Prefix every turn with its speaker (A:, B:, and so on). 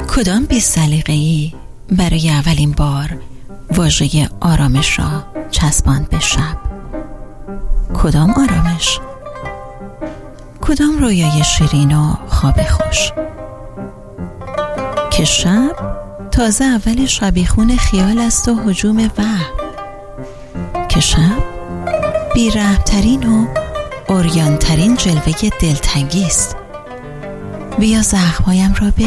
A: کدام بی سلیقه‌ای برای اولین بار واژه آرامش را چسباند به شب؟ کدام آرامش؟ کدام رویای شیرین و خواب خوش؟ که شب تازه اول شبیخون خیال است و هجوم وهم. که شب بی‌رحم‌ترین و عریان‌ترین جلوه دلتنگی است. بیا زخم‌هایم را